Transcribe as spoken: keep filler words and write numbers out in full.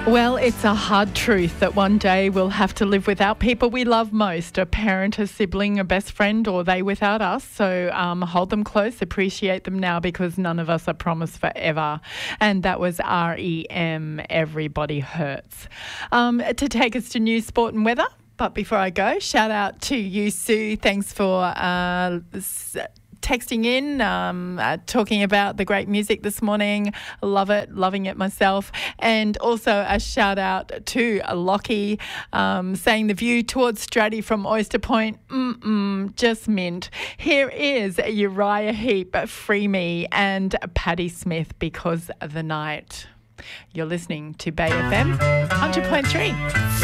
Well, it's a hard truth that one day we'll have to live without people we love most, a parent, a sibling, a best friend, or they without us. So um, hold them close, appreciate them now, because none of us are promised forever. And that was R E M, Everybody Hurts. Um, to take us to news, sport and weather. But before I go, shout out to you, Sue. Thanks for uh, texting in, um, uh, talking about the great music this morning. Love it, loving it myself. And also a shout out to Lockie, um, saying the view towards Stratty from Oyster Point, mm-mm, just mint. Here is Uriah Heep, Free Me, and Patti Smith, Because the Night. You're listening to Bay F M one hundred point three.